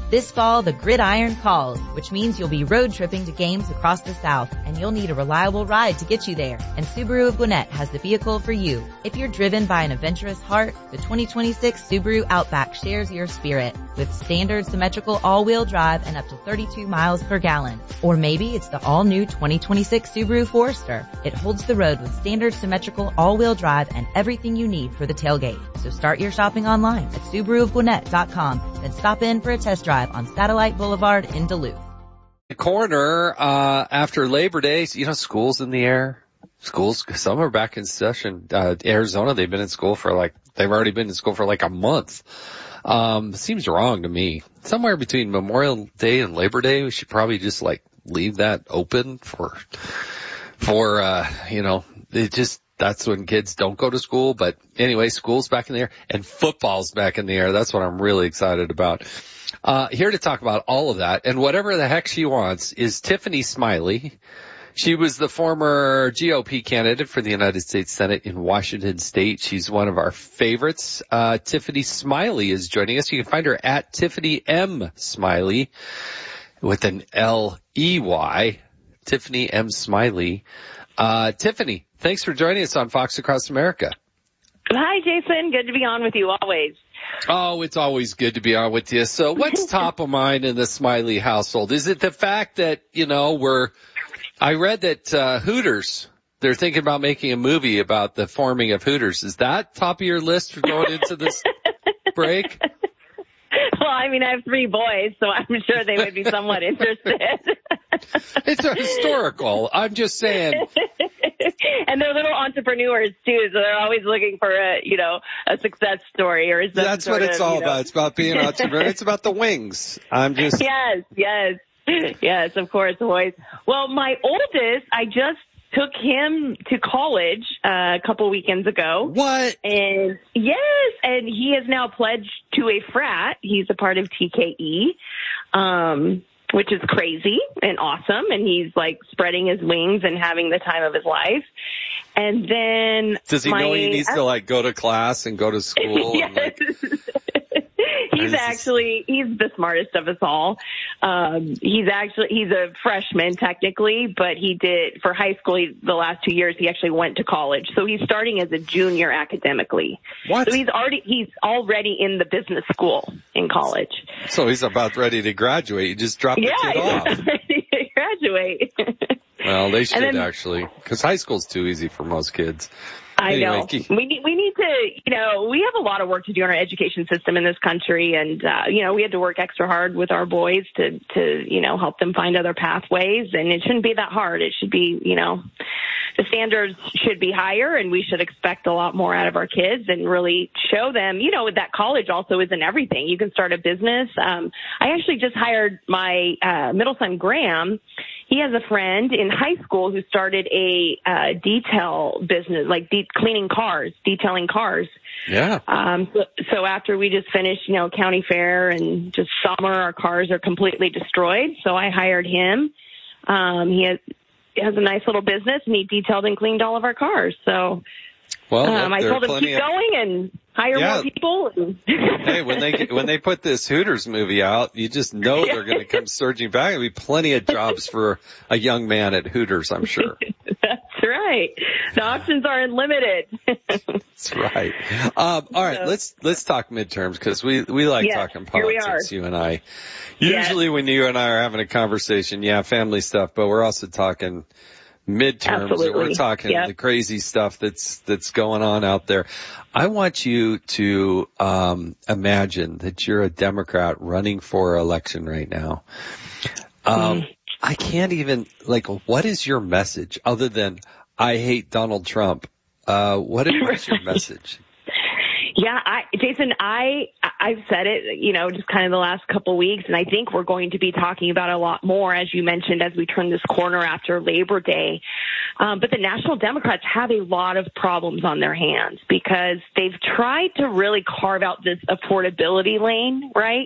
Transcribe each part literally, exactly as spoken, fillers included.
This fall, the gridiron calls, which means you'll be road tripping to games across the South, and you'll need a reliable ride to get you there. And Subaru of Gwinnett has the vehicle for you. If you're driven by an adventurous heart, the twenty twenty-six Subaru Outback shares your spirit with standard symmetrical all-wheel drive and up to thirty-two miles per gallon. Or maybe it's the all-new twenty twenty-six Subaru Forester. It holds the road with standard symmetrical all-wheel drive and everything you need for the tailgate. So start your shopping online at Subaru of Gwinnett dot com, then stop in for a test drive on Satellite Boulevard in Duluth. The corner, uh, after Labor Day, you know, school's in the air. Schools, some are back in session. Uh, Arizona, they've been in school for like, they've already been in school for like a month. Um, seems wrong to me. Somewhere between Memorial Day and Labor Day, we should probably just like leave that open for, for, uh, you know, it just, that's when kids don't go to school. But anyway, school's back in the air and football's back in the air. That's what I'm really excited about. Uh, here to talk about all of that and whatever the heck she wants is Tiffany Smiley. She was the former G O P candidate for the United States Senate in Washington State. She's one of our favorites. Uh, Tiffany Smiley is joining us. You can find her at Tiffany M. Smiley with an L E Y. Tiffany M. Smiley. Uh, Tiffany, thanks for joining us on Fox Across America. Hi, Jason. Good to be on with you always. Oh, it's always good to be on with you. So what's top of mind in the Smiley household? Is it the fact that, you know, we're, I read that, uh, Hooters, they're thinking about making a movie about the forming of Hooters. Is that top of your list for going into this break? Well, I mean, I have three boys, so I'm sure they would be somewhat interested. It's a historical. I'm just saying. And they're little entrepreneurs too, so they're always looking for a, you know, a success story or some That's what it's of, all you know. about. It's about being an entrepreneur. It's about the wings. I'm just. Yes, yes, yes, of course, boys. Well, my oldest, I just took him to college uh, a couple weekends ago. What? And yes, and he is now pledged to a frat. He's a part of T K E. Um, which is crazy and awesome. And he's like spreading his wings and having the time of his life. And then does he my, know he needs to like go to class and go to school? Yes. And, like, he's actually, he's the smartest of us all. Um, he's actually, he's a freshman technically, but he did for high school, he, the last two years, he actually went to college. So he's starting as a junior academically. What? So he's already, he's already in the business school in college. So he's about ready to graduate. You just dropped yeah, the kid off. Yeah, ready to graduate. Well, they should then, actually, because high school's too easy for most kids. I anyway, know. We need, we need to, you know, we have a lot of work to do in our education system in this country. And, uh, you know, we had to work extra hard with our boys to, to, you know, help them find other pathways. And it shouldn't be that hard. It should be, you know, the standards should be higher and we should expect a lot more out of our kids and really show them, you know, that college also isn't everything. You can start a business. Um, I actually just hired my, uh, middle son, Graham. He has a friend in high school who started a uh, detail business, like de- cleaning cars, detailing cars. Yeah. Um, so, so after we just finished, you know, county fair and just summer, our cars are completely destroyed. So I hired him. Um, he has, he has a nice little business and he detailed and cleaned all of our cars. So well, um, I told him keep of... going and hire yeah. more people. And hey, when they when they put this Hooters movie out, you just know they're going to come surging back. There'll be plenty of jobs for a young man at Hooters, I'm sure. That's right. The options are unlimited. That's right. Um, all right, so, let's let's talk midterms because we we like yes, talking politics. You and I. Usually, yes. when you and I are having a conversation, yeah, family stuff, but we're also talking midterms. Absolutely. We're talking yep. the crazy stuff that's that's going on out there. I want you to um imagine that you're a Democrat running for election right now. Um mm. I can't even like what is your message other than I hate Donald Trump? Uh what is what's your message? Yeah, I, Jason, I, I've said it, you know, just kind of the last couple weeks, and I think we're going to be talking about it a lot more, as you mentioned, as we turn this corner after Labor Day. Um, but the National Democrats have a lot of problems on their hands because they've tried to really carve out this affordability lane, right?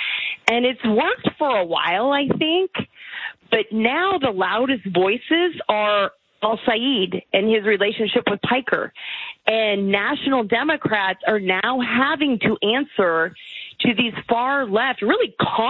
And it's worked for a while, I think, but now the loudest voices are Al-Said and his relationship with Piker. And national Democrats are now having to answer to these far left, really